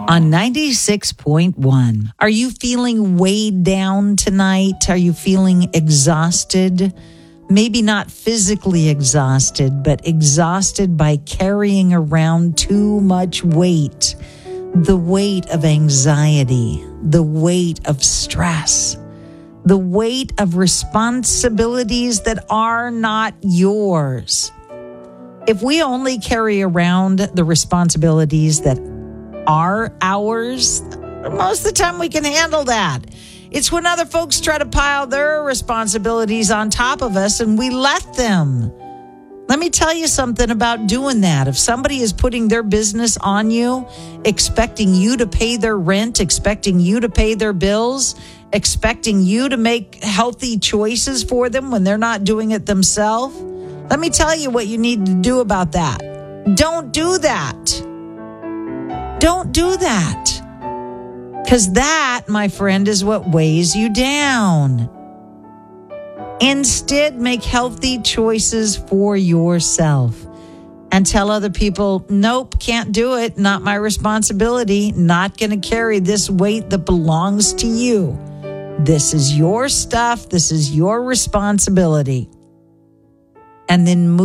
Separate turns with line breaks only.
on 96.1. Are you feeling weighed down tonight? Are you feeling exhausted? Maybe not physically exhausted, but exhausted by carrying around too much weight. The weight of anxiety, the weight of stress, the weight of responsibilities that are not yours. If we only carry around the responsibilities that are ours, most of the time we can handle that. It's when other folks try to pile their responsibilities on top of us and we let them. Let me tell you something about doing that. If somebody is putting their business on you, expecting you to pay their rent, expecting you to pay their bills, expecting you to make healthy choices for them when they're not doing it themselves, let me tell you what you need to do about that. Don't do that. Don't do that. Because that, my friend, is what weighs you down. Instead, make healthy choices for yourself and tell other people, nope, can't do it. Not my responsibility. Not going to carry this weight that belongs to you. This is your stuff. This is your responsibility. And then move